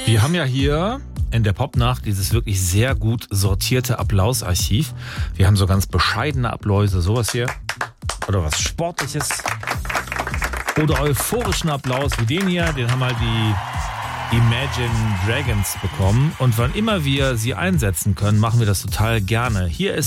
Wir haben ja hier in der Popnacht dieses wirklich sehr gut sortierte Applausarchiv. Wir haben so ganz bescheidene Appläuse, sowas hier. Oder was Sportliches. Oder euphorischen Applaus wie den hier. Den haben halt die Imagine Dragons bekommen. Und wann immer wir sie einsetzen können, machen wir das total gerne. Hier ist